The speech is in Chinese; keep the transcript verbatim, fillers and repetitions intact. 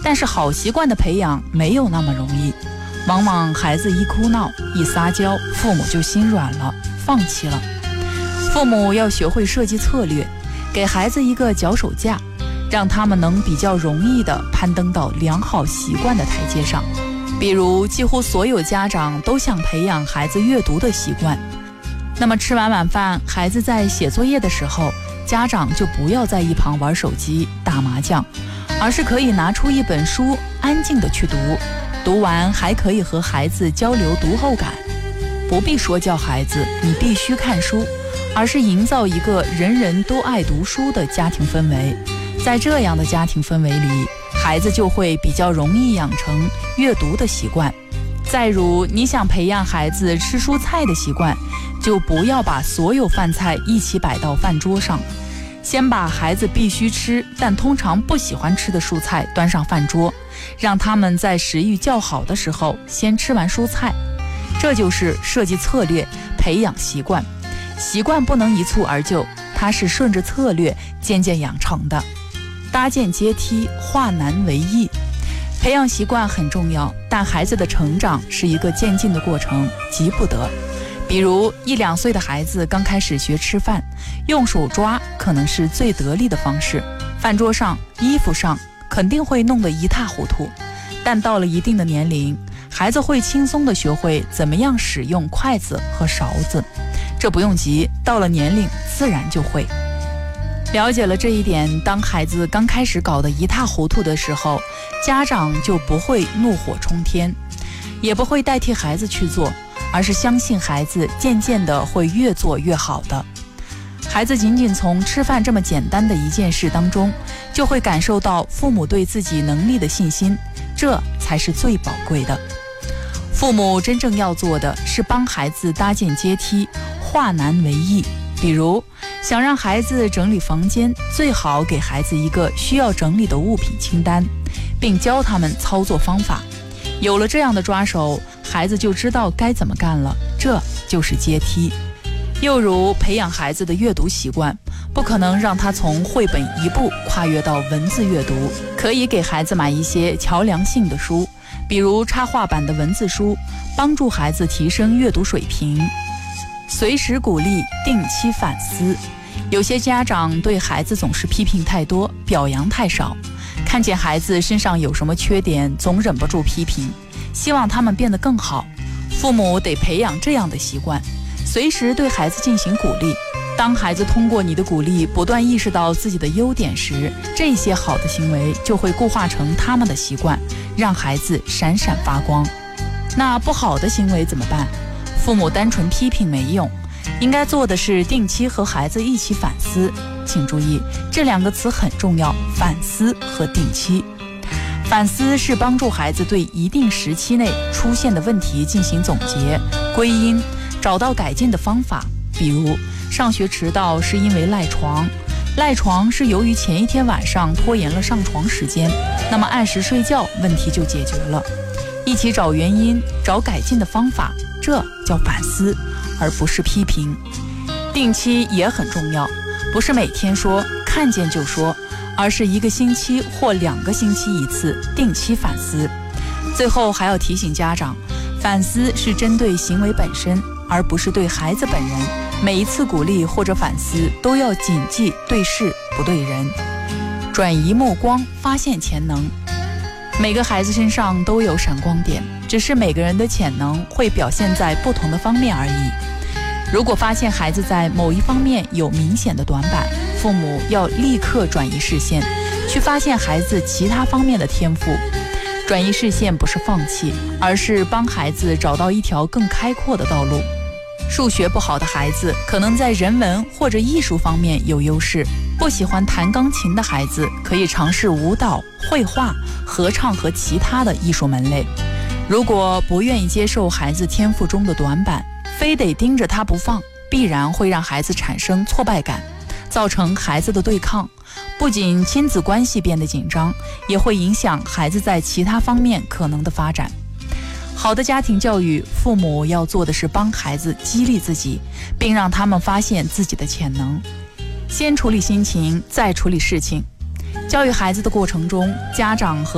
但是好习惯的培养没有那么容易，往往孩子一哭闹一撒娇，父母就心软了，放弃了。父母要学会设计策略，给孩子一个脚手架，让他们能比较容易地攀登到良好习惯的台阶上。比如几乎所有家长都想培养孩子阅读的习惯，那么吃完晚饭，孩子在写作业的时候，家长就不要在一旁玩手机打麻将，而是可以拿出一本书安静地去读，读完还可以和孩子交流读后感。不必说教孩子你必须看书，而是营造一个人人都爱读书的家庭氛围。在这样的家庭氛围里，孩子就会比较容易养成阅读的习惯。再如你想培养孩子吃蔬菜的习惯，就不要把所有饭菜一起摆到饭桌上，先把孩子必须吃但通常不喜欢吃的蔬菜端上饭桌，让他们在食欲较好的时候先吃完蔬菜。这就是设计策略，培养习惯。习惯不能一蹴而就，它是顺着策略渐渐养成的。搭建阶梯，化难为易。培养习惯很重要，但孩子的成长是一个渐进的过程，急不得。比如一两岁的孩子刚开始学吃饭，用手抓可能是最得力的方式，饭桌上、衣服上肯定会弄得一塌糊涂。但到了一定的年龄，孩子会轻松地学会怎么样使用筷子和勺子，这不用急，到了年龄自然就会。了解了这一点，当孩子刚开始搞得一塌糊涂的时候，家长就不会怒火冲天，也不会代替孩子去做，而是相信孩子渐渐的会越做越好的。孩子仅仅从吃饭这么简单的一件事当中，就会感受到父母对自己能力的信心，这才是最宝贵的。父母真正要做的是帮孩子搭建阶梯，化难为易。比如想让孩子整理房间，最好给孩子一个需要整理的物品清单，并教他们操作方法。有了这样的抓手，孩子就知道该怎么干了，这就是阶梯。又如培养孩子的阅读习惯，不可能让他从绘本一步跨越到文字阅读，可以给孩子买一些桥梁性的书，比如插画版的文字书，帮助孩子提升阅读水平。随时鼓励，定期反思。有些家长对孩子总是批评太多，表扬太少，看见孩子身上有什么缺点，总忍不住批评，希望他们变得更好。父母得培养这样的习惯，随时对孩子进行鼓励。当孩子通过你的鼓励不断意识到自己的优点时，这些好的行为就会固化成他们的习惯，让孩子闪闪发光。那不好的行为怎么办？父母单纯批评没用，应该做的是定期和孩子一起反思。请注意，这两个词很重要，反思和定期。反思是帮助孩子对一定时期内出现的问题进行总结、归因，找到改进的方法。比如上学迟到是因为赖床，赖床是由于前一天晚上拖延了上床时间，那么按时睡觉，问题就解决了。一起找原因，找改进的方法，这叫反思，而不是批评。定期也很重要，不是每天说，看见就说，而是一个星期或两个星期一次，定期反思。最后还要提醒家长，反思是针对行为本身，而不是对孩子本人。每一次鼓励或者反思都要谨记对事不对人，转移目光，发现潜能。每个孩子身上都有闪光点，只是每个人的潜能会表现在不同的方面而已。如果发现孩子在某一方面有明显的短板，父母要立刻转移视线，去发现孩子其他方面的天赋。转移视线不是放弃，而是帮孩子找到一条更开阔的道路。数学不好的孩子可能在人文或者艺术方面有优势，不喜欢弹钢琴的孩子可以尝试舞蹈、绘画、合唱和其他的艺术门类。如果不愿意接受孩子天赋中的短板，非得盯着他不放，必然会让孩子产生挫败感，造成孩子的对抗，不仅亲子关系变得紧张，也会影响孩子在其他方面可能的发展。好的家庭教育，父母要做的是帮孩子激励自己，并让他们发现自己的潜能。先处理心情，再处理事情。教育孩子的过程中，家长和